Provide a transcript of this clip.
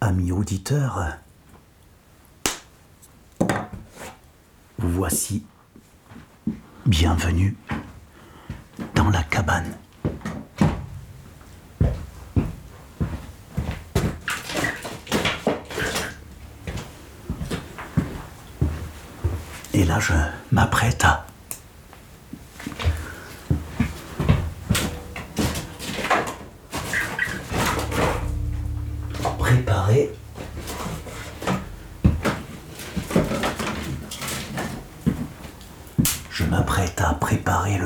Amis auditeurs, vous voici. Bienvenue dans la cabane. Et là, je m'apprête à préparer le